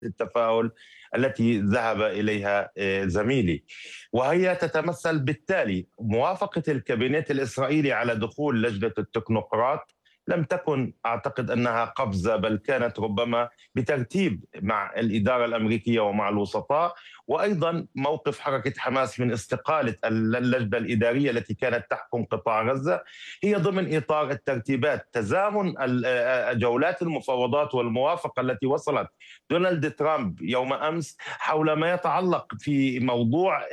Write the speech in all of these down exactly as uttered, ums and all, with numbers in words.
التفاؤل التي ذهب إليها آه، زميلي، وهي تتمثل بالتالي: موافقة الكابينت الإسرائيلي على دخول لجنة التكنوقراط لم تكن أعتقد أنها قفزة، بل كانت ربما بترتيب مع الإدارة الأمريكية ومع الوسطاء. وأيضا موقف حركة حماس من استقالة اللجنة الإدارية التي كانت تحكم قطاع غزة هي ضمن إطار الترتيبات. تزامن جولات المفاوضات والموافقة التي وصلت دونالد ترامب يوم أمس حول ما يتعلق في موضوع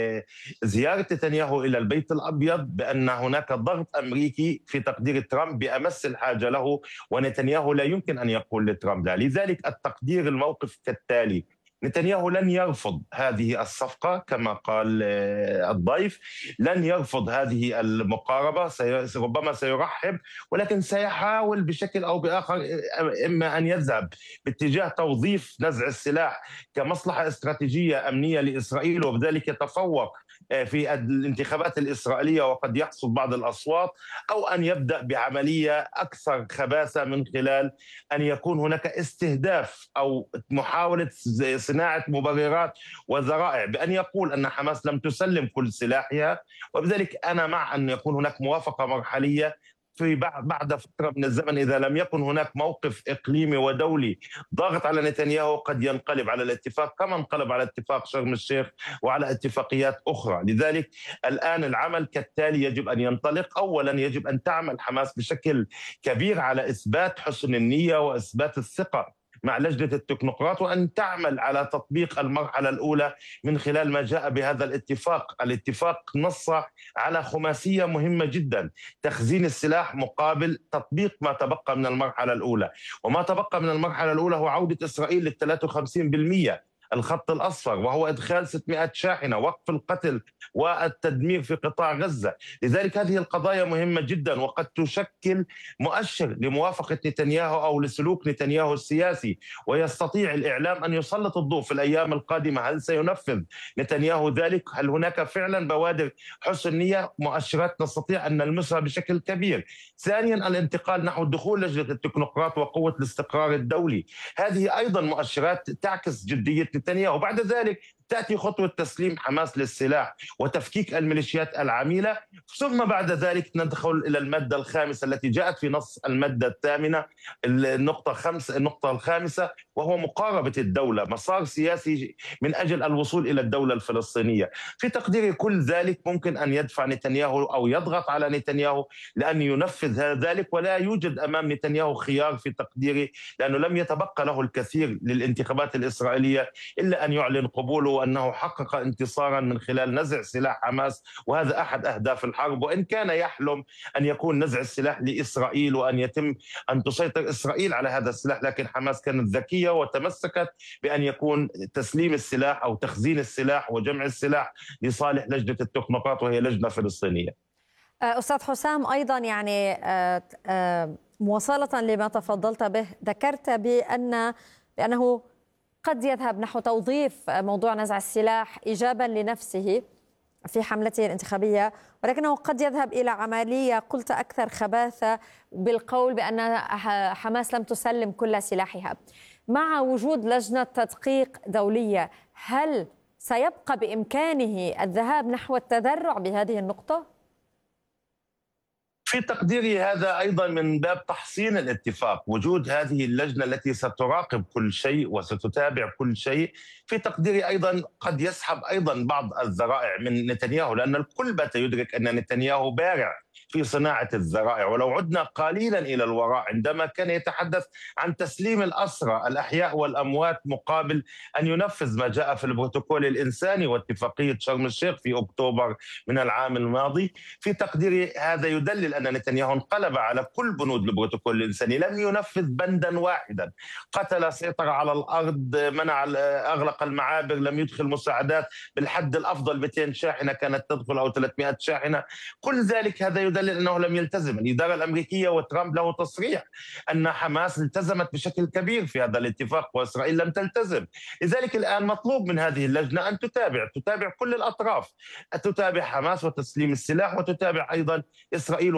زيارة نتنياهو إلى البيت الأبيض، بأن هناك ضغط أمريكي في تقدير ترامب بأمس الحاجة له، ونتنياهو لا يمكن أن يقول لترامب لا. لذلك التقدير الموقف كالتالي: نتنياهو لن يرفض هذه الصفقة كما قال الضيف، لن يرفض هذه المقاربة، ربما سيرحب، ولكن سيحاول بشكل أو بآخر إما أن يذهب باتجاه توظيف نزع السلاح كمصلحة استراتيجية أمنية لإسرائيل، وبذلك يتفوق في الانتخابات الإسرائيلية وقد يحصل بعض الأصوات، أو أن يبدأ بعملية أكثر خباثة من خلال أن يكون هناك استهداف أو محاولة صناعة مبررات وذرائع بأن يقول أن حماس لم تسلم كل سلاحها. وبذلك أنا مع أن يكون هناك موافقة مرحلية في بعد فترة من الزمن. إذا لم يكن هناك موقف إقليمي ودولي ضاغط على نتنياهو قد ينقلب على الاتفاق كما انقلب على اتفاق شرم الشيخ وعلى اتفاقيات أخرى. لذلك الآن العمل كالتالي يجب أن ينطلق. أولا يجب أن تعمل حماس بشكل كبير على إثبات حسن النية وإثبات الثقة مع لجنة التكنوقراط، وأن تعمل على تطبيق المرحلة الأولى من خلال ما جاء بهذا الاتفاق. الاتفاق نص على خماسية مهمة جدا: تخزين السلاح مقابل تطبيق ما تبقى من المرحلة الأولى. وما تبقى من المرحلة الأولى هو عودة إسرائيل لل ثلاثة وخمسين بالمئة الخط الأصفر، وهو إدخال ستمائة شاحنة، وقف القتل والتدمير في قطاع غزة. لذلك هذه القضايا مهمة جدا، وقد تشكل مؤشر لموافقة نتنياهو أو لسلوك نتنياهو السياسي. ويستطيع الإعلام أن يسلط الضوء في الأيام القادمة: هل سينفذ نتنياهو ذلك؟ هل هناك فعلا بوادر حسن نية؟ مؤشرات نستطيع أن نلمسها بشكل كبير. ثانيا الانتقال نحو دخول لجنة التكنوقراط وقوة الاستقرار الدولي، هذه أيضا مؤشرات تعكس جدية نتنياهو. بعد ذلك تأتي خطوة تسليم حماس للسلاح وتفكيك الميليشيات العميلة، ثم بعد ذلك ندخل إلى المادة الخامسة التي جاءت في نص المادة الثامنة، النقطة خمسة النقطة الخامسة، وهو مقاربة الدولة، مسار سياسي من أجل الوصول إلى الدولة الفلسطينية. في تقديري كل ذلك ممكن أن يدفع نتنياهو أو يضغط على نتنياهو لأن ينفذ ذلك، ولا يوجد أمام نتنياهو خيار في تقديري، لأنه لم يتبقى له الكثير للانتخابات الإسرائيلية إلا أن يعلن قبوله أنه حقق انتصارا من خلال نزع سلاح حماس، وهذا أحد أهداف الحرب. وإن كان يحلم أن يكون نزع السلاح لإسرائيل وأن يتم أن تسيطر إسرائيل على هذا السلاح، لكن حماس كانت ذكية وتمسكت بأن يكون تسليم السلاح أو تخزين السلاح وجمع السلاح لصالح لجنة التكنوقراط، وهي لجنة فلسطينية. أستاذ حسام، أيضا يعني مواصلة لما تفضلت به، ذكرت بأن بأنه قد يذهب نحو توظيف موضوع نزع السلاح إيجابا لنفسه في حملته الانتخابية، ولكنه قد يذهب إلى عملية قلت أكثر خباثة بالقول بأن حماس لم تسلم كل سلاحها. مع وجود لجنة تدقيق دولية، هل سيبقى بإمكانه الذهاب نحو التذرع بهذه النقطة؟ في تقديري هذا أيضا من باب تحصين الاتفاق، وجود هذه اللجنة التي ستراقب كل شيء وستتابع كل شيء. في تقديري أيضا قد يسحب أيضا بعض الذرائع من نتنياهو، لأن الكل بات يدرك أن نتنياهو بارع في صناعة الذرائع. ولو عدنا قليلا إلى الوراء عندما كان يتحدث عن تسليم الأسرى الأحياء والأموات مقابل أن ينفذ ما جاء في البروتوكول الإنساني واتفاقية شرم الشيخ في أكتوبر من العام الماضي، في تقديري هذا يدلل أن نتنياهو انقلب على كل بنود البروتوكول الإنساني، لم ينفذ بندا واحدا. قتل، سيطر على الأرض، منع، أغلق المعابر، لم يدخل مساعدات. بالحد الأفضل مئتين شاحنة كانت تدخل أو ثلاثمائة شاحنة. كل ذلك هذا يدلل أنه لم يلتزم. الإدارة الأمريكية وترامب له تصريح أن حماس التزمت بشكل كبير في هذا الاتفاق وإسرائيل لم تلتزم. لذلك الآن مطلوب من هذه اللجنة أن تتابع تتابع كل الأطراف، تتابع حماس وتسليم السلاح، وتتابع أيضا إسرائيل وما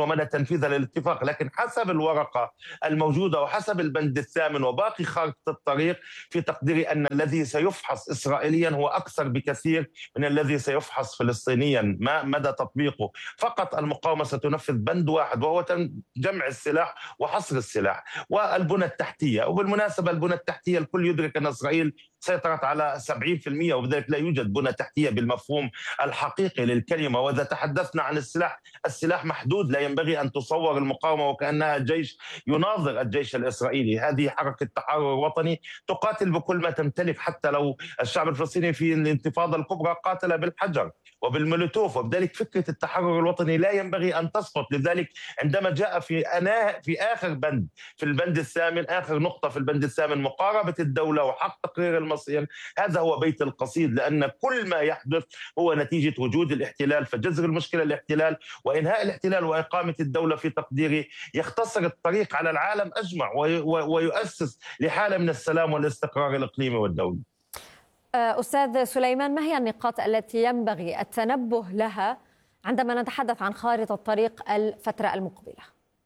ومدى تنفيذها للاتفاق، لكن حسب الورقة الموجودة وحسب البند الثامن وباقي خارطة الطريق في تقديري أن الذي سيفحص إسرائيليا هو أكثر بكثير من الذي سيفحص فلسطينيا. ما مدى تطبيقه؟ فقط المقاومة ستنفذ بند واحد وهو جمع السلاح وحصر السلاح والبنى التحتية. وبالمناسبة البنى التحتية الكل يدرك أن إسرائيل سيطرت على سبعين بالمئة، وبذلك لا يوجد بنى تحتية بالمفهوم الحقيقي للكلمة. وإذا تحدثنا عن السلاح، السلاح محدود، لا ينبغي أن تصور المقاومة وكأنها جيش يناظر الجيش الإسرائيلي. هذه حركة تحرر وطني تقاتل بكل ما تمتلك، حتى لو الشعب الفلسطيني في الانتفاضة الكبرى قاتل بالحجر وبالمولوتوف، وبذلك فكرة التحرر الوطني لا ينبغي أن تسقط. لذلك عندما جاء في أنا في آخر بند، في البند الثامن، آخر نقطة في البند الثامن، مقاربة الدولة وحق تقرير المصير، هذا هو بيت القصيد، لأن كل ما يحدث هو نتيجة وجود الاحتلال. فجذر المشكلة الاحتلال وإنهاء الاحتلال وإقامة الدولة في تقديري يختصر الطريق على العالم أجمع ويؤسس لحالة من السلام والاستقرار الإقليمي والدولي. أستاذ سليمان، ما هي النقاط التي ينبغي التنبه لها عندما نتحدث عن خارطة طريق الفترة المقبلة؟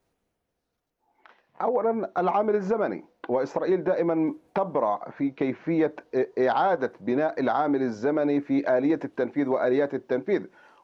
أولا العامل الزمني، وإسرائيل دائما تبرع في كيفية إعادة بناء العامل الزمني في آلية التنفيذ وآليات التنفيذ،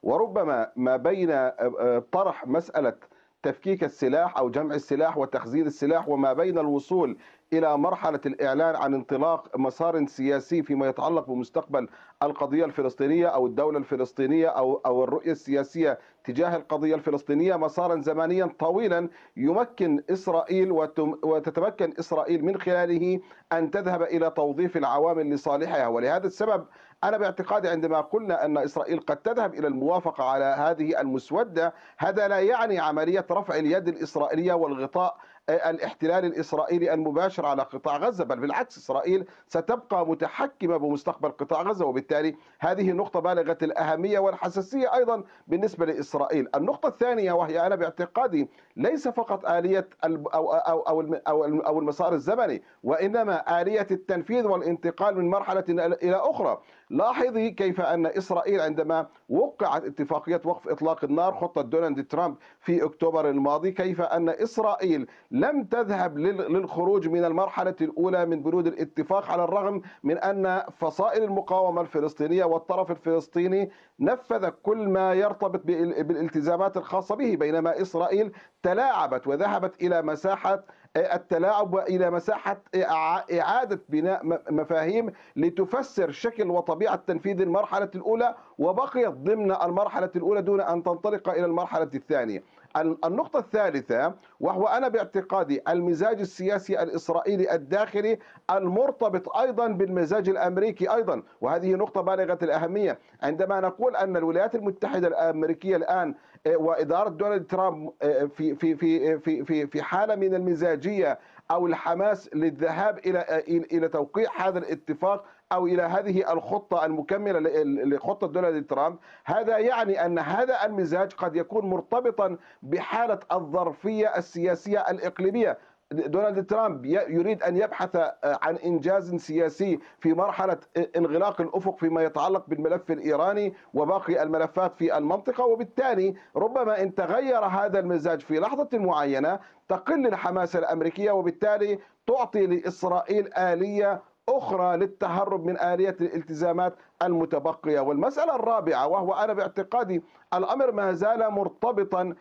وربما ما بين طرح مسألة تفكيك السلاح أو جمع السلاح وتخزين السلاح وما بين الوصول إلى مرحلة الإعلان عن انطلاق مسار سياسي فيما يتعلق بمستقبل القضية الفلسطينية أو الدولة الفلسطينية أو أو الرؤية السياسية تجاه القضية الفلسطينية، مسارا زمنيا طويلا يمكن إسرائيل وتتمكن إسرائيل من خلاله أن تذهب إلى توظيف العوامل لصالحها. ولهذا السبب أنا باعتقادي عندما قلنا أن إسرائيل قد تذهب إلى الموافقة على هذه المسودة، هذا لا يعني عملية رفع اليد الإسرائيلية والغطاء الاحتلال الإسرائيلي المباشر على قطاع غزة، بل بالعكس إسرائيل ستبقى متحكمة بمستقبل قطاع غزة، وبالتالي هذه نقطة بالغة الأهمية والحساسية أيضا بالنسبة لإسرائيل. النقطة الثانية وهي أنا باعتقادي ليس فقط آلية أو أو أو أو أو المسار الزمني، وإنما آلية التنفيذ والانتقال من مرحلة إلى أخرى. لاحظي كيف أن إسرائيل عندما وقعت اتفاقية وقف إطلاق النار خطة دونالد ترامب في أكتوبر الماضي، كيف أن إسرائيل لم تذهب للخروج من المرحلة الأولى من بنود الاتفاق، على الرغم من أن فصائل المقاومة الفلسطينية والطرف الفلسطيني نفذ كل ما يرتبط بالالتزامات الخاصة به، بينما إسرائيل تلاعبت وذهبت إلى مساحة التلاعب وإلى مساحة إعادة بناء مفاهيم لتفسر شكل وطبيعة تنفيذ المرحلة الأولى، وبقيت ضمن المرحلة الأولى دون أن تنطلق إلى المرحلة الثانية. النقطة الثالثة وهو أنا باعتقادي المزاج السياسي الإسرائيلي الداخلي المرتبط أيضا بالمزاج الأمريكي أيضا، وهذه نقطة بالغة الأهمية. عندما نقول أن الولايات المتحدة الأمريكية الآن وإدارة دونالد ترامب في في في في في في حالة من المزاجية أو الحماس للذهاب إلى إلى توقيع هذا الاتفاق أو إلى هذه الخطة المكملة لخطة دونالد ترامب، هذا يعني أن هذا المزاج قد يكون مرتبطا بحالة الظرفية السياسية الإقليمية. دونالد ترامب يريد أن يبحث عن إنجاز سياسي في مرحلة انغلاق الأفق فيما يتعلق بالملف الإيراني وباقي الملفات في المنطقة، وبالتالي ربما إن تغير هذا المزاج في لحظة معينة تقل الحماسة الأمريكية، وبالتالي تعطي لإسرائيل آلية أخرى للتهرب من آلية الالتزامات المتبقية. والمسألة الرابعة وهو أنا باعتقادي الأمر ما زال مرتبطا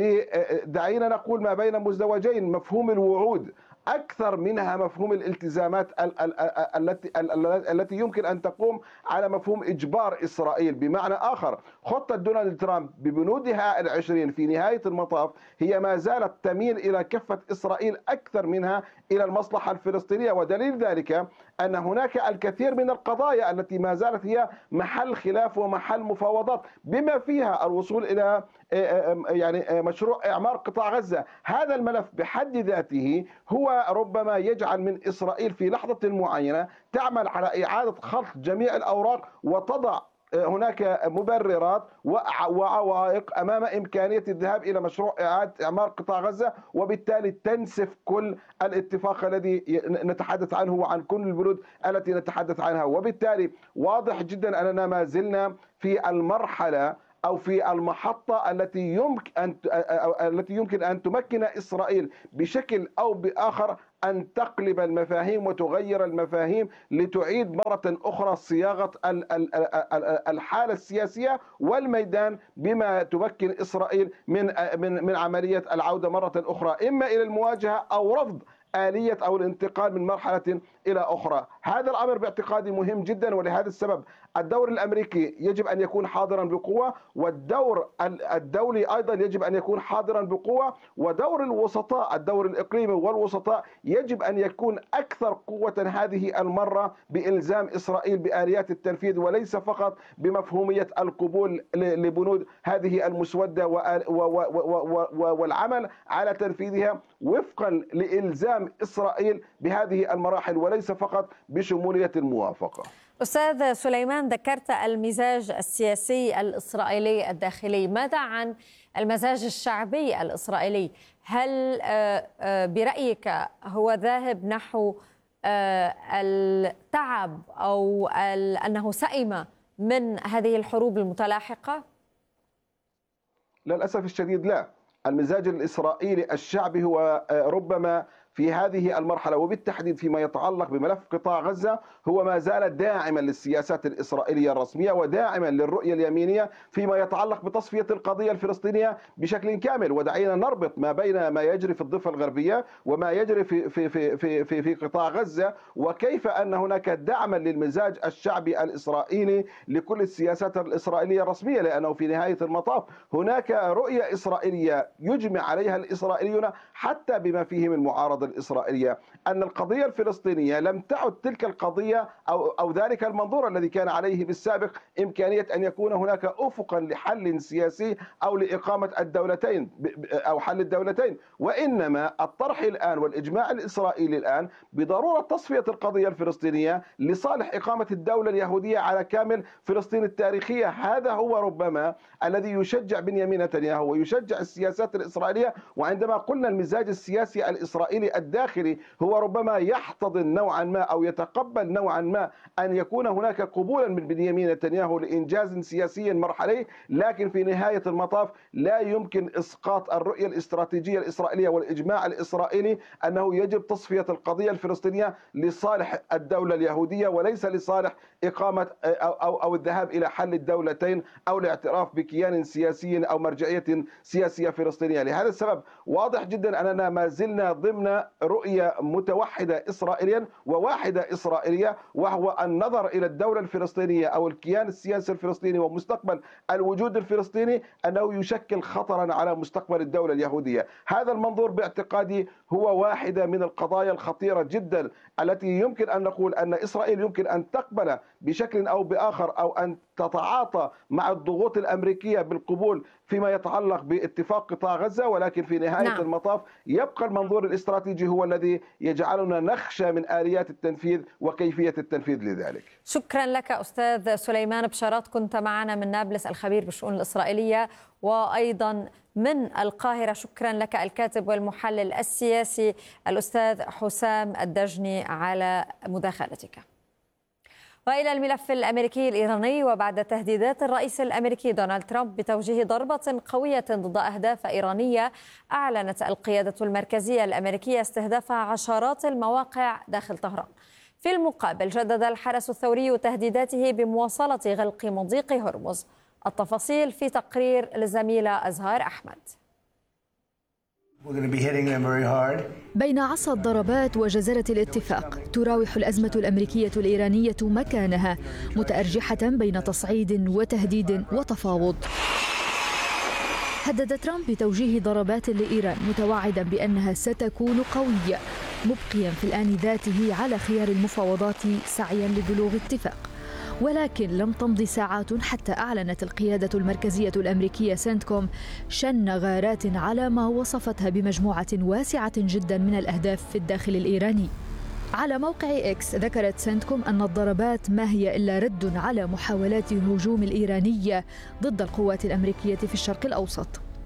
بدعينا نقول ما بين مزدوجين، مفهوم الوعود أكثر منها مفهوم الالتزامات التي التي يمكن أن تقوم على مفهوم إجبار إسرائيل. بمعنى آخر، خطة دونالد ترامب ببنودها العشرين في نهاية المطاف هي ما زالت تميل إلى كفة إسرائيل أكثر منها إلى المصلحة الفلسطينية، ودليل ذلك أن هناك الكثير من القضايا التي ما زالت هي محل خلاف ومحل مفاوضات، بما فيها الوصول إلى يعني مشروع إعمار قطاع غزة. هذا الملف بحد ذاته هو ربما يجعل من إسرائيل في لحظة معينة تعمل على إعادة خلط جميع الأوراق وتضع هناك مبررات وعوائق أمام إمكانية الذهاب إلى مشروع إعادة إعمار قطاع غزة، وبالتالي تنسف كل الاتفاق الذي نتحدث عنه وعن كل البنود التي نتحدث عنها. وبالتالي واضح جدا أننا ما زلنا في المرحلة أو في المحطة التي يمكن أن التي يمكن أن تمكن إسرائيل بشكل أو بآخر أن تقلب المفاهيم وتغير المفاهيم لتعيد مرة أخرى صياغة الحالة السياسية والميدان بما تمكن إسرائيل من من من عملية العودة مرة أخرى إما إلى المواجهة أو رفض آلية أو الانتقال من مرحلة إلى أخرى. هذا الأمر باعتقادي مهم جدا، ولهذا السبب الدور الأمريكي يجب أن يكون حاضرا بقوة، والدور الدولي أيضا يجب أن يكون حاضرا بقوة، ودور الوسطاء الدور الإقليمي والوسطاء يجب أن يكون أكثر قوة هذه المرة بإلزام إسرائيل بآليات التنفيذ، وليس فقط بمفهومية القبول لبنود هذه المسودة والعمل على تنفيذها وفقا لإلزام إسرائيل بهذه المراحل وليس فقط بشمولية الموافقة. أستاذ سليمان، ذكرت المزاج السياسي الإسرائيلي الداخلي، ماذا عن المزاج الشعبي الإسرائيلي؟ هل برأيك هو ذاهب نحو التعب أو أنه سئم من هذه الحروب المتلاحقة؟ للأسف الشديد لا. المزاج الإسرائيلي الشعبي هو ربما في هذه المرحلة وبالتحديد فيما يتعلق بملف قطاع غزة هو ما زال داعما للسياسات الإسرائيلية الرسمية وداعما للرؤية اليمينية فيما يتعلق بتصفية القضية الفلسطينية بشكل كامل. ودعينا نربط ما بين ما يجري في الضفة الغربية وما يجري في في في في في, في قطاع غزة، وكيف أن هناك دعما للمزاج الشعبي الإسرائيلي لكل السياسات الإسرائيلية الرسمية، لأنه في نهاية المطاف هناك رؤية إسرائيلية يجمع عليها الإسرائيليون حتى بما فيهم المعارضة الإسرائيلية، أن القضية الفلسطينية لم تعد تلك القضية أو أو ذلك المنظور الذي كان عليه بالسابق إمكانية أن يكون هناك أفقا لحل سياسي أو لإقامة الدولتين أو حل الدولتين، وإنما الطرح الآن والإجماع الإسرائيلي الآن بضرورة تصفية القضية الفلسطينية لصالح إقامة الدولة اليهودية على كامل فلسطين التاريخية. هذا هو ربما الذي يشجع بنيامين نتنياهو ويشجع السياسات الإسرائيلية. وعندما قلنا المزاج السياسي الإسرائيلي الداخلي هو ربما يحتضن نوعا ما أو يتقبل نوعا ما أن يكون هناك قبولا من بنيامين نتنياهو لإنجاز سياسي مرحلي، لكن في نهاية المطاف لا يمكن إسقاط الرؤية الاستراتيجية الإسرائيلية والإجماع الإسرائيلي أنه يجب تصفية القضية الفلسطينية لصالح الدولة اليهودية وليس لصالح إقامة أو, أو, أو الذهاب إلى حل الدولتين أو الاعتراف بكيان سياسي أو مرجعية سياسية فلسطينية. لهذا السبب واضح جدا أننا ما زلنا ضمن رؤية متوحدة إسرائيليا وواحدة إسرائيلية، وهو النظر إلى الدولة الفلسطينية أو الكيان السياسي الفلسطيني ومستقبل الوجود الفلسطيني أنه يشكل خطرا على مستقبل الدولة اليهودية. هذا المنظور باعتقادي هو واحدة من القضايا الخطيرة جدا التي يمكن أن نقول أن إسرائيل يمكن أن تقبل بشكل أو بآخر أو أن تتعاطى مع الضغوط الأمريكية بالقبول فيما يتعلق باتفاق قطاع غزة، ولكن في نهاية نعم. المطاف يبقى المنظور الاستراتيجي هو الذي يجعلنا نخشى من آليات التنفيذ وكيفية التنفيذ لذلك. شكرا لك أستاذ سليمان بشارات، كنت معنا من نابلس الخبير بالشؤون الإسرائيلية وأيضا من القاهرة. شكرا لك الكاتب والمحلل السياسي الأستاذ حسام الدجني على مداخلتك. وإلى الملف الأمريكي الإيراني، وبعد تهديدات الرئيس الأمريكي دونالد ترامب بتوجيه ضربة قوية ضد أهداف إيرانية، أعلنت القيادة المركزية الأمريكية استهداف عشرات المواقع داخل طهران. في المقابل جدد الحرس الثوري تهديداته بمواصلة غلق مضيق هرمز. التفاصيل في تقرير الزميلة أزهار أحمد. بين عصا الضربات وجزرة الاتفاق تراوح الأزمة الأمريكية الإيرانية مكانها، متأرجحة بين تصعيد وتهديد وتفاوض. هدد ترامب بتوجيه ضربات لإيران متوعدا بأنها ستكون قوية، مبقيا في الآن ذاته على خيار المفاوضات سعيا لبلوغ اتفاق. ولكن لم تمض ساعات حتى أعلنت القيادة المركزية الأمريكية سنتكوم شن غارات على ما وصفتها بمجموعة واسعة جدا من الأهداف في الداخل الإيراني. على موقع إكس ذكرت سنتكوم أن الضربات ما هي إلا رد على محاولات الهجوم الإيرانية ضد القوات الأمريكية في الشرق الأوسط.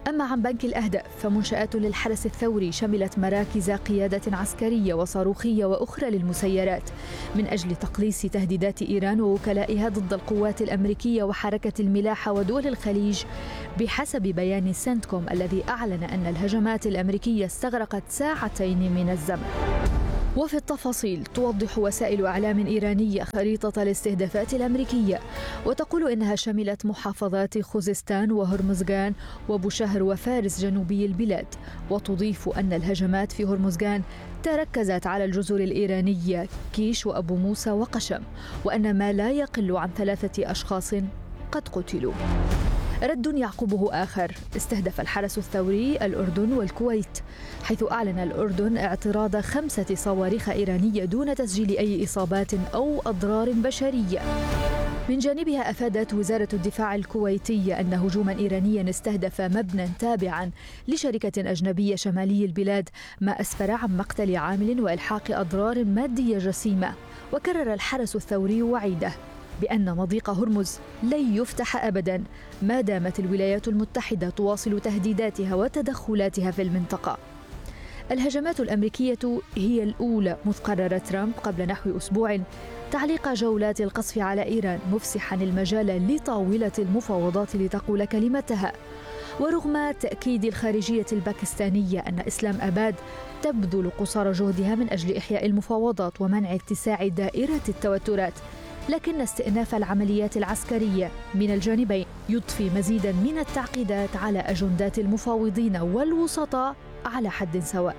أما عن بنك الأهداف فمنشآت للحرس الثوري شملت مراكز قيادة عسكرية وصاروخية وأخرى للمسيرات من أجل تقليص تهديدات إيران ووكلائها ضد القوات الأمريكية وحركة الملاحة ودول الخليج، بحسب بيان سنتكوم الذي أعلن أن الهجمات الأمريكية استغرقت ساعتين من الزمن. وفي التفاصيل توضح وسائل إعلام إيرانية خريطة الاستهدافات الأمريكية، وتقول إنها شملت محافظات خوزستان وهرمزغان وبوشهر وفارس جنوبي البلاد، وتضيف أن الهجمات في هرمزغان تركزت على الجزر الإيرانية كيش وأبو موسى وقشم، وأن ما لا يقل عن ثلاثة أشخاص قد قتلوا. رد يعقبه آخر استهدف الحرس الثوري الأردن والكويت، حيث أعلن الأردن اعتراض خمسة صواريخ إيرانية دون تسجيل أي إصابات أو أضرار بشرية. من جانبها أفادت وزارة الدفاع الكويتية أن هجوما إيرانيا استهدف مبنى تابعا لشركة أجنبية شمالي البلاد، ما أسفر عن مقتل عامل وإلحاق أضرار مادية جسيمة. وكرر الحرس الثوري وعيده بأن مضيق هرمز لن يفتح أبدا ما دامت الولايات المتحدة تواصل تهديداتها وتدخلاتها في المنطقة. الهجمات الأمريكية هي الأولى منذ قرر ترامب قبل نحو أسبوع تعليق جولات القصف على إيران، مفسحا المجال لطاولة المفاوضات لتقول كلمتها. ورغم تأكيد الخارجية الباكستانية أن إسلام آباد تبذل قصارى جهدها من أجل إحياء المفاوضات ومنع اتساع دائرة التوترات، لكن استئناف العمليات العسكرية من الجانبين يضفي مزيدا من التعقيدات على أجندات المفاوضين والوسطاء على حد سواء.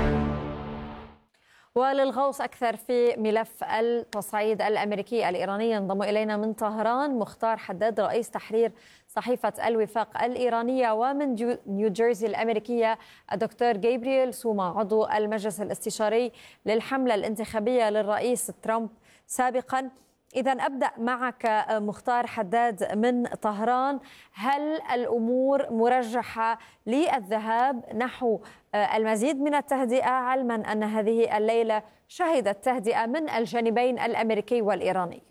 وللغوص أكثر في ملف التصعيد الأمريكي الإيراني ينضم إلينا من طهران مختار حداد رئيس تحرير صحيفة الوفاق الإيرانية، ومن نيوجيرسي الأمريكية الدكتور جابرييل سوما عضو المجلس الاستشاري للحملة الانتخابية للرئيس ترامب سابقا. إذا أبدأ معك مختار حداد من طهران، هل الأمور مرجحة للذهاب نحو المزيد من التهدئة، علما أن هذه الليلة شهدت تهدئة من الجانبين الأمريكي والإيراني؟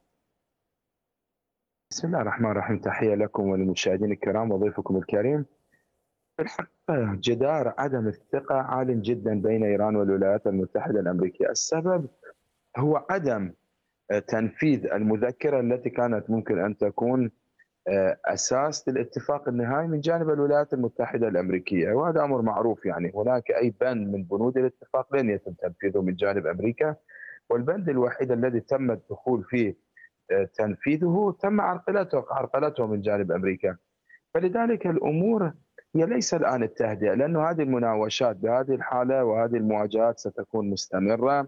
بسم الله الرحمن الرحيم، تحية لكم وللمشاهدين الكرام وضيفكم الكريم. في الحقيقة جدار عدم الثقة عال جدا بين إيران والولايات المتحدة الأمريكية. السبب هو عدم تنفيذ المذكرة التي كانت ممكن أن تكون أساس للاتفاق النهائي من جانب الولايات المتحدة الأمريكية، وهذا أمر معروف. يعني هناك أي بند من بنود الاتفاق لن يتم تنفيذه من جانب أمريكا، والبند الوحيد الذي تم الدخول فيه تنفيذه تم عرقلته عرقلته من جانب أمريكا. فلذلك الأمور هي ليس الآن التهدئة، لأن هذه المناوشات بهذه الحالة وهذه المواجهات ستكون مستمرة،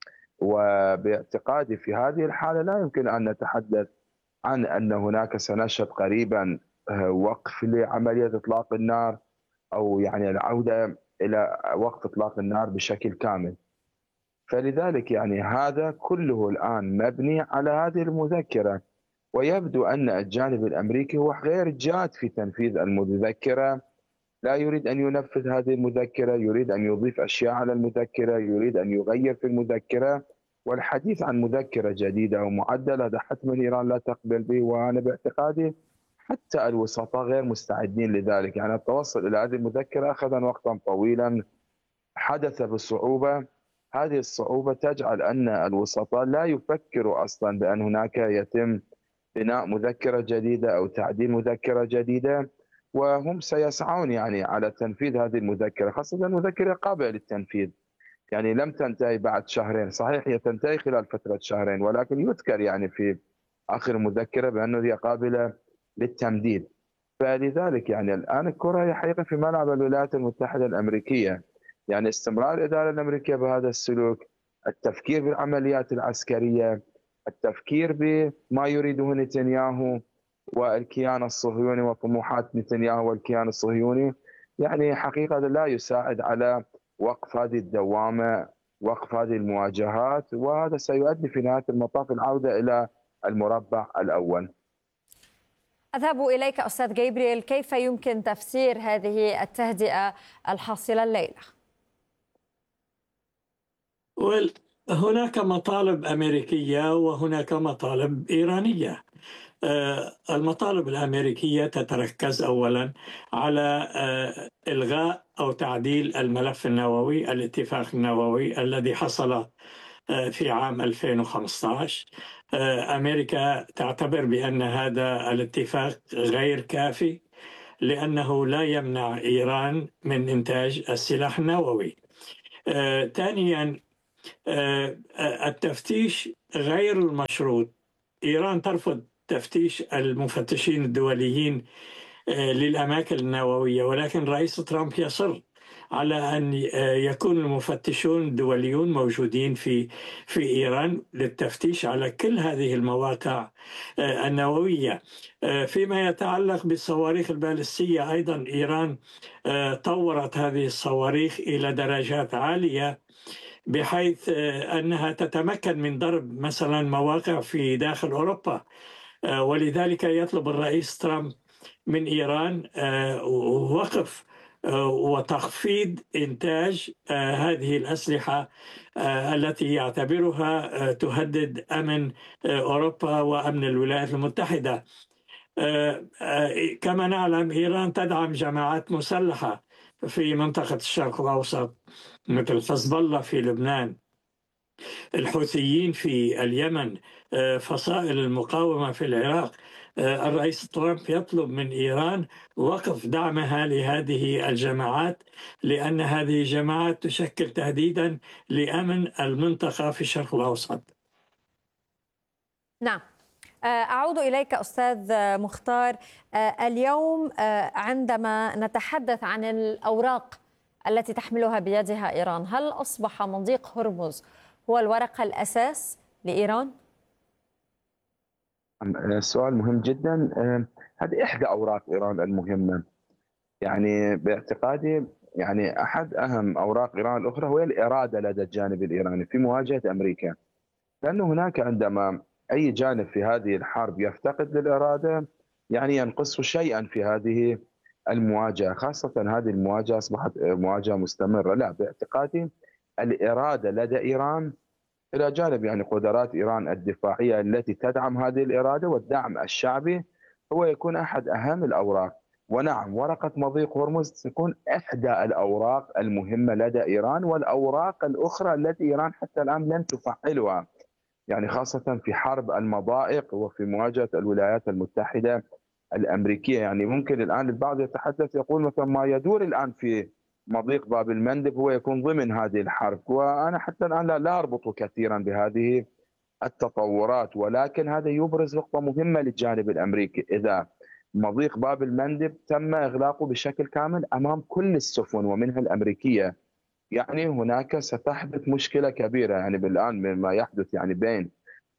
وباعتقادي في هذه الحالة لا يمكن أن نتحدث عن أن هناك سنشهد قريبا وقف لعملية إطلاق النار أو يعني العودة إلى وقف إطلاق النار بشكل كامل. فلذلك يعني هذا كله الآن مبني على هذه المذكرة، ويبدو أن الجانب الأمريكي هو غير جاد في تنفيذ المذكرة، لا يريد أن ينفذ هذه المذكرة، يريد أن يضيف أشياء على المذكرة، يريد أن يغير في المذكرة. والحديث عن مذكرة جديدة أو معدلة هذا حتما إيران لا تقبل به، وأنا باعتقادي حتى الوسطاء غير مستعدين لذلك. يعني التوصل إلى هذه المذكرة أخذ وقتا طويلا، حدث بصعوبة. هذه الصعوبة تجعل أن الوسطاء لا يفكروا أصلا بأن هناك يتم بناء مذكرة جديدة أو تعديل مذكرة جديدة، وهم سيسعون يعني على تنفيذ هذه المذكرة، خاصة المذكرة قابلة للتنفيذ. يعني لم تنتهي بعد شهرين، صحيح هي تنتهي خلال فترة شهرين، ولكن يذكر يعني في آخر المذكرة بأنه هي قابلة للتمديد. فلذلك يعني الآن الكرة هي حقيقة في ملعب الولايات المتحدة الأمريكية. يعني استمرار الإدارة الأمريكية بهذا السلوك، التفكير بالعمليات العسكرية، التفكير بما يريده نتنياهو والكيان الصهيوني وطموحات نتنياهو والكيان الصهيوني، يعني حقيقة لا يساعد على وقف هذه الدوامة، وقف هذه المواجهات، وهذا سيؤدي في نهاية المطاف العودة إلى المربع الأول. أذهب إليك أستاذ جابرييل، كيف يمكن تفسير هذه التهدئة الحاصلة الليلة؟ هناك مطالب أمريكية وهناك مطالب إيرانية. المطالب الأمريكية تتركز أولا على إلغاء أو تعديل الملف النووي، الاتفاق النووي الذي حصل في عام ألفين وخمسة عشر. أمريكا تعتبر بأن هذا الاتفاق غير كافي لأنه لا يمنع إيران من إنتاج السلاح النووي. ثانيا، التفتيش غير المشروط. إيران ترفض تفتيش المفتشين الدوليين للأماكن النووية، ولكن رئيس ترامب يصر على أن يكون المفتشون الدوليون موجودين في في إيران للتفتيش على كل هذه المواقع النووية. فيما يتعلق بالصواريخ البالستية، أيضا إيران طورت هذه الصواريخ إلى درجات عالية بحيث أنها تتمكن من ضرب مثلا مواقع في داخل أوروبا، ولذلك يطلب الرئيس ترامب من إيران وقف وتخفيض إنتاج هذه الأسلحة التي يعتبرها تهدد أمن أوروبا وأمن الولايات المتحدة. كما نعلم، إيران تدعم جماعات مسلحة في منطقة الشرق الأوسط مثل حزب الله في لبنان، الحوثيين في اليمن، فصائل المقاومة في العراق. الرئيس ترامب يطلب من إيران وقف دعمها لهذه الجماعات لأن هذه الجماعات تشكل تهديدا لأمن المنطقة في الشرق الأوسط. نعم، أعود إليك أستاذ مختار. اليوم عندما نتحدث عن الأوراق التي تحملها بيدها إيران، هل أصبح مضيق هرمز هو الورقة الأساس لإيران؟ السؤال مهم جدا. هذه إحدى أوراق إيران المهمة، يعني باعتقادي يعني أحد أهم أوراق إيران الأخرى هو الإرادة لدى الجانب الإيراني في مواجهة أمريكا، لأنه هناك عندما أي جانب في هذه الحرب يفتقد للإرادة يعني ينقص شيئا في هذه المواجهة، خاصة هذه المواجهة أصبحت مواجهة مستمرة. لا، باعتقادي الإرادة لدى إيران إلى جانب يعني قدرات إيران الدفاعية التي تدعم هذه الإرادة والدعم الشعبي هو يكون أحد أهم الأوراق. ونعم، ورقة مضيق هرمز تكون إحدى الأوراق المهمة لدى إيران، والأوراق الأخرى التي إيران حتى الآن لم تفعلها، يعني خاصة في حرب المضائق وفي مواجهة الولايات المتحدة الأمريكية. يعني ممكن الآن البعض يتحدث يقول مثلا ما يدور الآن في مضيق باب المندب هو يكون ضمن هذه الحرب، وأنا حتى الآن لا, لا أربط كثيرا بهذه التطورات، ولكن هذا يبرز نقطة مهمة للجانب الأمريكي. إذا مضيق باب المندب تم إغلاقه بشكل كامل أمام كل السفن ومنها الأمريكية، يعني هناك ستحدث مشكلة كبيرة يعني بالآن مما يحدث يعني بين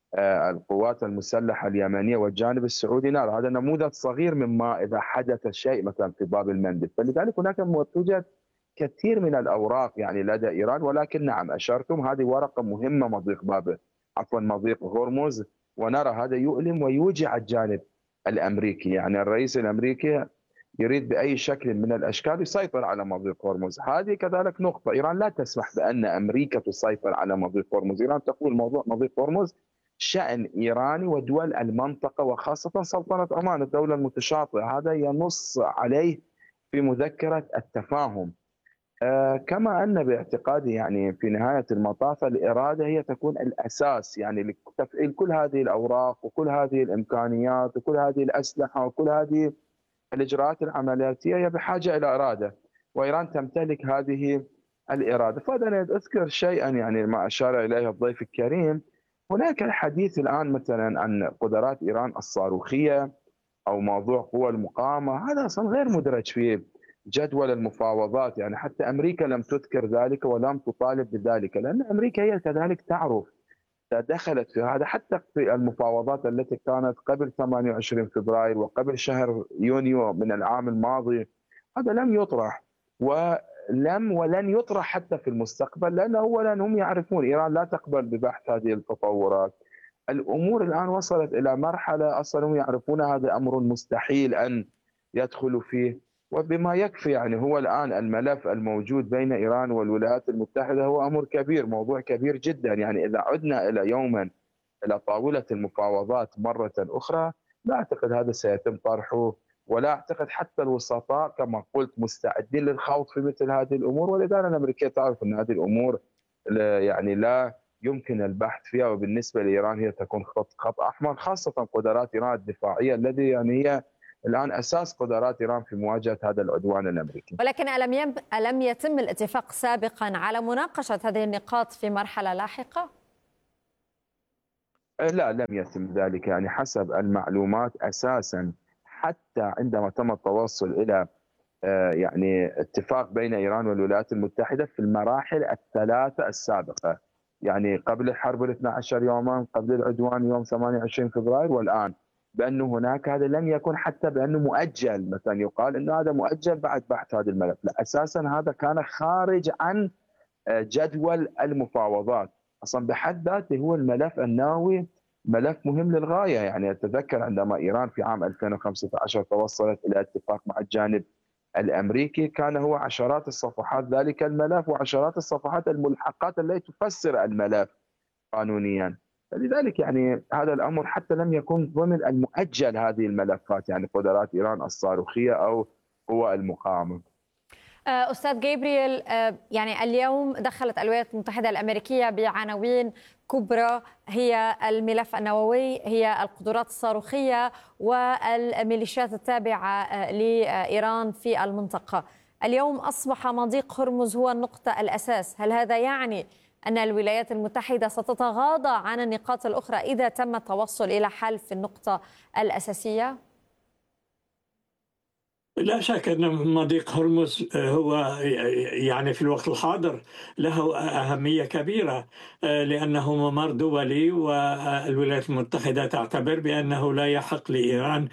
القوات المسلحة اليمنية والجانب السعودي. نرى هذا نموذج صغير مما إذا حدث شيء مثلا في باب المندب، فلذلك هناك توجد كثير من الأوراق يعني لدى إيران، ولكن نعم أشرتم هذه ورقة مهمة مضيق باب عفوا مضيق هرمز، ونرى هذا يؤلم ويوجع الجانب الأمريكي. يعني الرئيس الأمريكي يريد بأي شكل من الأشكال يسيطر على مضيق هرمز. هذه كذلك نقطة، إيران لا تسمح بأن أمريكا تسيطر على مضيق هرمز. إيران تقول موضوع مضيق هرمز شأن إيراني ودول المنطقة وخاصة سلطنة عمان الدولة المتشاطئة، هذا ينص عليه في مذكرة التفاهم. آه كما أن باعتقادي يعني في نهاية المطاف الإرادة هي تكون الأساس يعني لتفعيل كل هذه الأوراق وكل هذه الإمكانيات وكل هذه الأسلحة وكل هذه الإجراءات العملياتية، هي بحاجة إلى إرادة، وإيران تمتلك هذه الإرادة. فأنا أذكر شيئا يعني ما أشار إليه الضيف الكريم، هناك الحديث الآن مثلا عن قدرات إيران الصاروخية أو موضوع قوى المقاومة، هذا أصلا غير مدرج في جدول المفاوضات، يعني حتى أمريكا لم تذكر ذلك ولم تطالب بذلك، لأن أمريكا هي كذلك تعرف دخلت في هذا حتى في المفاوضات التي كانت قبل ثمانية وعشرين فبراير وقبل شهر يونيو من العام الماضي، هذا لم يطرح ولم ولن يطرح حتى في المستقبل، لأن أولا هم يعرفون إيران لا تقبل ببحث هذه التطورات. الأمور الآن وصلت إلى مرحلة أصلا هم يعرفون هذا أمر مستحيل أن يدخلوا فيه، وبما يكفي يعني هو الآن الملف الموجود بين إيران والولايات المتحدة هو أمر كبير، موضوع كبير جدا. يعني إذا عدنا إلى يوما إلى طاولة المفاوضات مرة أخرى لا أعتقد هذا سيتم طرحه، ولا أعتقد حتى الوسطاء كما قلت مستعدين للخوض في مثل هذه الأمور. والإدارة الأمريكية تعرف أن هذه الأمور يعني لا يمكن البحث فيها، وبالنسبة لإيران هي تكون خط, خط أحمر، خاصة قدرات إيران الدفاعية الذي يعني هي الآن أساس قدرات إيران في مواجهة هذا العدوان الأمريكي. ولكن ألم يم... ألم يتم الاتفاق سابقا على مناقشة هذه النقاط في مرحلة لاحقة؟ لا، لم يتم ذلك. يعني حسب المعلومات أساسا حتى عندما تم التوصل إلى يعني اتفاق بين إيران والولايات المتحدة في المراحل الثلاثة السابقة، يعني قبل الحرب الاثنى عشر يوما، قبل العدوان يوم ثمانية وعشرين فبراير، والآن، بأنه هناك هذا لم يكن حتى بأنه مؤجل، مثلا يقال أنه هذا مؤجل بعد بحث هذا الملف. لا، أساسا هذا كان خارج عن جدول المفاوضات. أصلا بحد ذاته هو الملف النووي ملف مهم للغاية. يعني أتذكر عندما إيران في عام ألفين وخمسة عشر توصلت إلى اتفاق مع الجانب الأمريكي، كان هو عشرات الصفحات ذلك الملف وعشرات الصفحات الملحقات التي تفسر الملف قانونيا. فلذلك يعني هذا الأمر حتى لم يكن ضمن المؤجل هذه الملفات، يعني قدرات إيران الصاروخية أو قوى المقاومة. أستاذ جابرييل، يعني اليوم دخلت الولايات المتحدة الأمريكية بعناوين كبرى، هي الملف النووي، هي القدرات الصاروخية، والميليشيات التابعة لإيران في المنطقة. اليوم أصبح مضيق هرمز هو النقطة الأساس. هل هذا يعني أن الولايات المتحدة ستتغاضى عن النقاط الأخرى إذا تم التوصل إلى حل في النقطة الأساسية؟ لا شك أن مضيق هرمز هو يعني في الوقت الحاضر له أهمية كبيرة، لأنه ممر دولي، والولايات المتحدة تعتبر بأنه لا يحق لإيران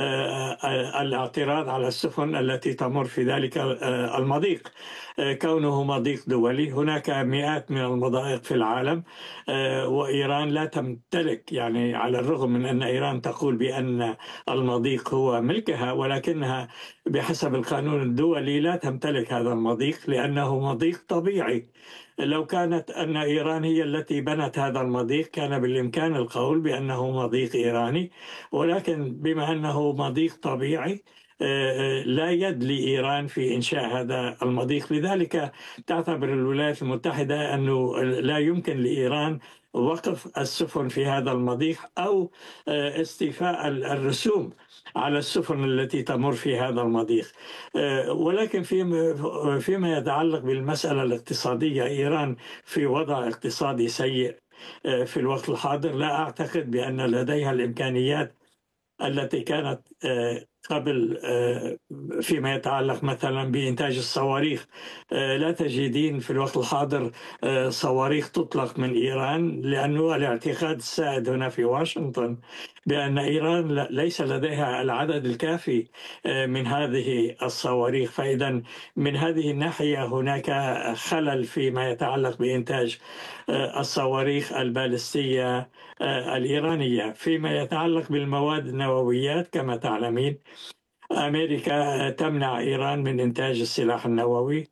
الاعتراض على السفن التي تمر في ذلك المضيق، كونه مضيق دولي. هناك مئات من المضائق في العالم، وإيران لا تمتلك، يعني على الرغم من أن إيران تقول بأن المضيق هو ملكها، ولكنها بحسب القانون الدولي لا تمتلك هذا المضيق لأنه مضيق طبيعي. لو كانت أن إيران هي التي بنت هذا المضيق كان بالإمكان القول بأنه مضيق إيراني، ولكن بما أنه مضيق طبيعي لا يد لإيران في إنشاء هذا المضيق. لذلك تعتبر الولايات المتحدة أنه لا يمكن لإيران وقف السفن في هذا المضيق أو استيفاء الرسوم على السفن التي تمر في هذا المضيق. ولكن فيما يتعلق بالمسألة الاقتصادية، إيران في وضع اقتصادي سيء في الوقت الحاضر. لا أعتقد بأن لديها الإمكانيات التي كانت قبل فيما يتعلق مثلا بإنتاج الصواريخ. لا تجدين في الوقت الحاضر صواريخ تطلق من إيران، لأنه الاعتقاد السائد هنا في واشنطن بأن إيران ليس لديها العدد الكافي من هذه الصواريخ. فإذا من هذه الناحية هناك خلل فيما يتعلق بإنتاج الصواريخ البالستية الإيرانية. فيما يتعلق بالمواد النوويات كما تعلمين، أمريكا تمنع إيران من إنتاج السلاح النووي،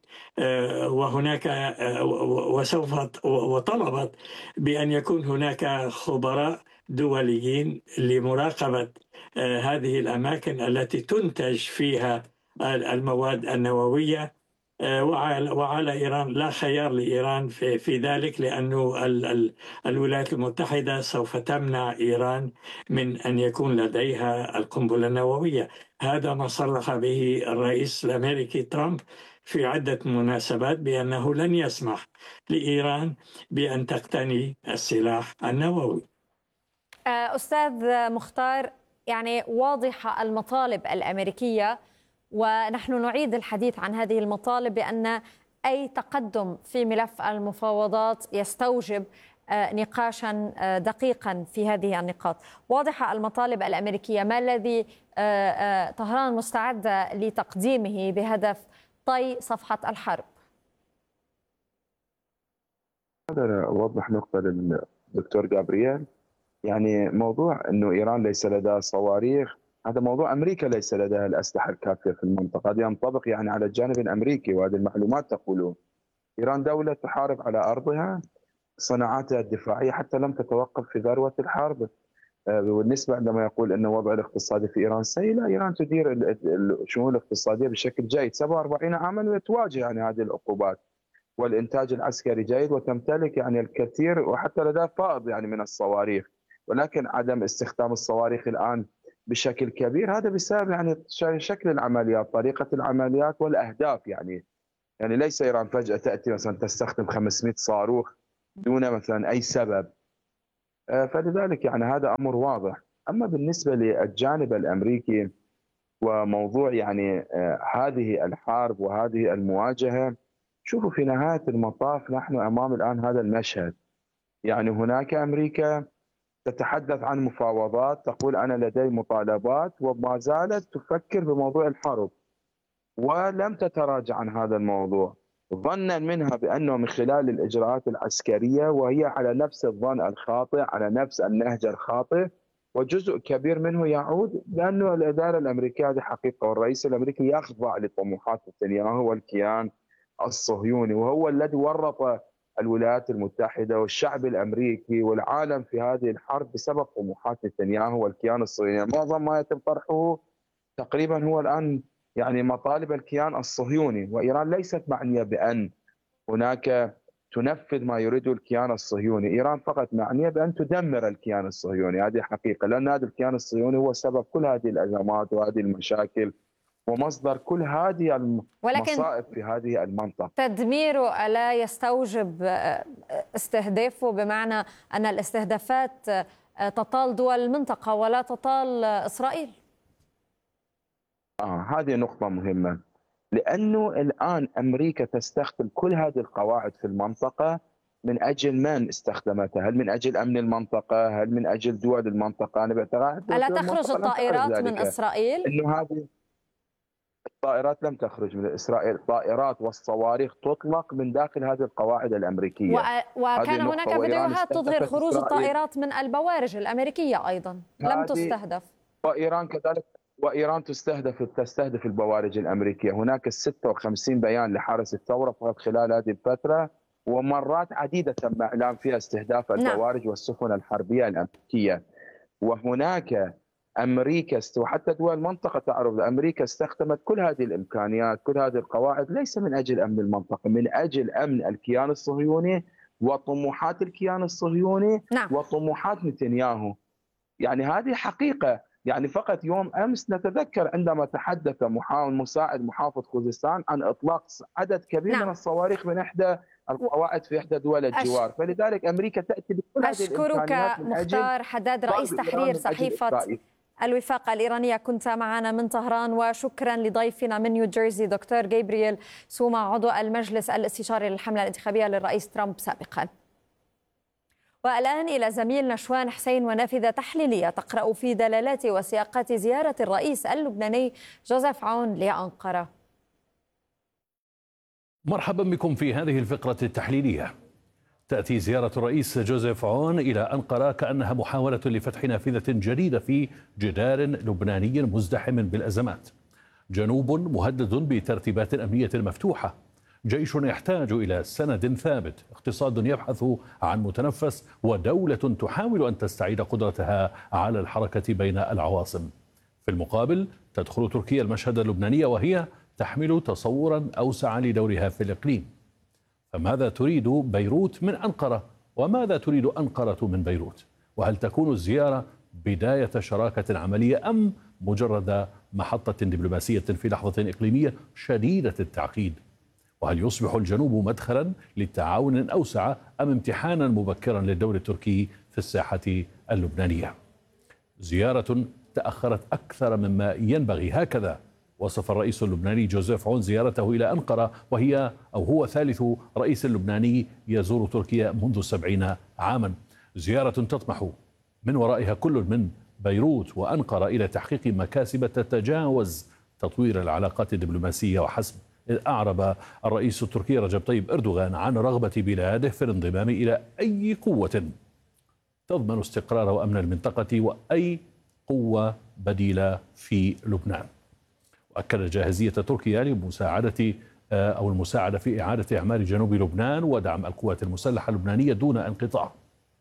وهناك وسوف وطلبت بأن يكون هناك خبراء دوليين لمراقبة هذه الأماكن التي تنتج فيها المواد النووية. وعلى إيران لا خيار لإيران في, في ذلك، لأنه الولايات المتحدة سوف تمنع إيران من أن يكون لديها القنبلة النووية. هذا ما صرح به الرئيس الأمريكي ترامب في عدة مناسبات بأنه لن يسمح لإيران بأن تقتني السلاح النووي. أستاذ مختار، يعني واضحة المطالب الأمريكية، ونحن نعيد الحديث عن هذه المطالب بأن أي تقدم في ملف المفاوضات يستوجب نقاشا دقيقا في هذه النقاط. واضحة المطالب الأمريكية، ما الذي طهران مستعدة لتقديمه بهدف طي صفحة الحرب؟ هذا أوضح نقطة للدكتور جابرييل. يعني موضوع أنه إيران ليس لديها صواريخ، هذا موضوع أمريكا ليس لديها الأسلحة الكافية في المنطقة. هذا ينطبق يعني على الجانب الأمريكي، وهذه المعلومات تقول إيران دولة تحارب على أرضها، صناعاتها الدفاعية حتى لم تتوقف في ذروة الحرب. بالنسبة عندما يقول أن الوضع الاقتصادي في إيران سيء، لا، إيران تدير الشؤون الاقتصادية بشكل جيد. سبعة وأربعين عاما وتواجه يعني هذه العقوبات، والإنتاج العسكري جيد، وتمتلك يعني الكثير، وحتى لديها فائض يعني من الصواريخ. ولكن عدم استخدام الصواريخ الآن بشكل كبير هذا بسبب يعني شكل العمليات، طريقة العمليات والأهداف. يعني يعني ليس إيران فجأة تأتي مثلا تستخدم خمسمئة صاروخ دون مثلا أي سبب، فلذلك يعني هذا أمر واضح. أما بالنسبة للجانب الأمريكي وموضوع يعني هذه الحرب وهذه المواجهة، شوفوا في نهاية المطاف نحن أمام الآن هذا المشهد. يعني هناك أمريكا تتحدث عن مفاوضات، تقول أنا لدي مطالبات، وما زالت تفكر بموضوع الحرب ولم تتراجع عن هذا الموضوع، ظنا منها بأنه من خلال الإجراءات العسكرية، وهي على نفس الظن الخاطئ، على نفس النهج الخاطئ، وجزء كبير منه يعود لأنه الإدارة الأمريكية هذه حقيقة، والرئيس الأمريكي يخضع لطموحات نتنياهو والكيان الصهيوني، وهو الذي ورط الولايات المتحدة والشعب الأمريكي والعالم في هذه الحرب بسبب طموحات نتنياهو والكيان الصهيوني. معظم ما يتم طرحه تقريبا هو الآن يعني مطالب الكيان الصهيوني، وإيران ليست معنية بأن هناك تنفذ ما يريده الكيان الصهيوني. إيران فقط معنية بأن تدمر الكيان الصهيوني، هذه حقيقة، لأن هذا الكيان الصهيوني هو سبب كل هذه الأزمات وهذه المشاكل ومصدر كل هذه المصائب في هذه المنطقة. تدميره ألا يستوجب استهدافه، بمعنى أن الاستهدافات تطال دول المنطقة ولا تطال إسرائيل؟ آه هذه نقطة مهمة، لأنه الآن أمريكا تستخدم كل هذه القواعد في المنطقة من أجل من استخدمتها؟ هل من أجل أمن المنطقة؟ هل من أجل دول المنطقة؟ أنا بعتقد ألا تخرج الطائرات من إسرائيل؟ إنه هذه الطائرات لم تخرج من إسرائيل، الطائرات والصواريخ تطلق من داخل هذه القواعد الأمريكية. و... وكان هناك فيديوهات تظهر خروج الطائرات من البوارج الأمريكية أيضا لم تستهدف. وإيران كذلك، وإيران تستهدف تستهدف البوارج الأمريكية. هناك ستة وخمسين بيان لحرس الثورة فقط خلال هذه الفترة، ومرات عديدة تم إعلان فيها استهداف البوارج نعم. والسفن الحربية الأمريكية. وهناك أمريكا وحتى دول المنطقة تعرف أمريكا استخدمت كل هذه الإمكانيات، كل هذه القواعد، ليس من أجل أمن المنطقة، من أجل أمن الكيان الصهيوني وطموحات الكيان الصهيوني نعم. وطموحات نتنياهو. يعني هذه حقيقة. يعني فقط يوم أمس نتذكر عندما تحدث محاول مساعد محافظ خوزستان عن إطلاق عدد كبير نعم. من الصواريخ من إحدى القواعد في إحدى دول الجوار. أش... فلذلك أمريكا تأتي بكل هذه الإمكانيات. أشكرك مختار حداد رئيس تحرير صحيفة الوفاق الإيرانية، كنت معنا من طهران، وشكرا لضيفنا من نيوجيرسي دكتور جابرييل سوما عضو المجلس الاستشاري للحملة الانتخابية للرئيس ترامب سابقا. والآن إلى زميل نشوان حسين ونافذة تحليلية تقرأ في دلالات وسياقات زيارة الرئيس اللبناني جوزيف عون لأنقرة. مرحبا بكم في هذه الفقرة التحليلية. تأتي زيارة الرئيس جوزيف عون إلى أنقرة كأنها محاولة لفتح نافذة جديدة في جدار لبناني مزدحم بالأزمات. جنوب مهدد بترتيبات أمنية مفتوحة، جيش يحتاج إلى سند ثابت، اقتصاد يبحث عن متنفس، ودولة تحاول أن تستعيد قدرتها على الحركة بين العواصم. في المقابل تدخل تركيا المشهد اللبناني وهي تحمل تصورا أوسع لدورها في الإقليم. فماذا تريد بيروت من أنقرة؟ وماذا تريد أنقرة من بيروت؟ وهل تكون الزيارة بداية شراكة عملية أم مجرد محطة دبلوماسية في لحظة إقليمية شديدة التعقيد؟ وهل يصبح الجنوب مدخلا للتعاون أوسع أم امتحانا مبكرا للدور التركي في الساحة اللبنانية؟ زيارة تأخرت أكثر مما ينبغي، هكذا وصف الرئيس اللبناني جوزيف عون زيارته إلى أنقرة، وهي أو هو ثالث رئيس لبناني يزور تركيا منذ سبعين عاما. زيارة تطمح من ورائها كل من بيروت وأنقرة إلى تحقيق مكاسب تتجاوز تطوير العلاقات الدبلوماسية وحسب. إذ أعرب الرئيس التركي رجب طيب أردوغان عن رغبة بلاده في الانضمام إلى أي قوة تضمن استقرار وأمن المنطقة وأي قوة بديلة في لبنان. وأكد جاهزية تركيا لمساعدة أو المساعدة في إعادة إعمار جنوب لبنان ودعم القوات المسلحة اللبنانية دون انقطاع.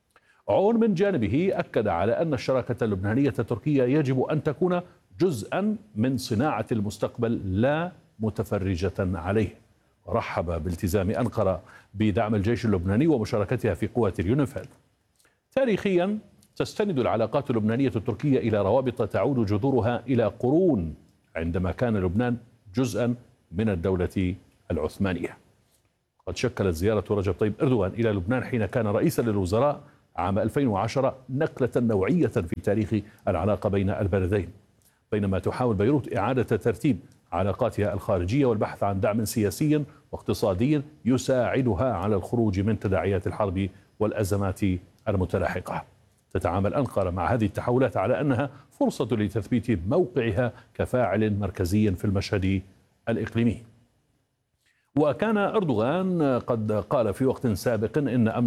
عون من جانبه أكد على أن الشراكة اللبنانية التركية يجب أن تكون جزءا من صناعة المستقبل لا متفرجة عليه. رحب بالتزام أنقرة بدعم الجيش اللبناني ومشاركتها في قوات اليونيفيل. تاريخيا تستند العلاقات اللبنانية التركية إلى روابط تعود جذورها إلى قرون عندما كان لبنان جزءا من الدولة العثمانية. قد شكلت زيارة رجب طيب أردوغان إلى لبنان حين كان رئيسا للوزراء عام ألفين وعشرة نقلة نوعية في تاريخ العلاقة بين البلدين، بينما تحاول بيروت إعادة ترتيب علاقاتها الخارجية والبحث عن دعم سياسي واقتصادي يساعدها على الخروج من تداعيات الحرب والأزمات المتلاحقة. تتعامل أنقرة مع هذه التحولات على أنها فرصة لتثبيت موقعها كفاعل مركزي في المشهد الإقليمي. وكان أردوغان قد قال في وقت سابق إن أمن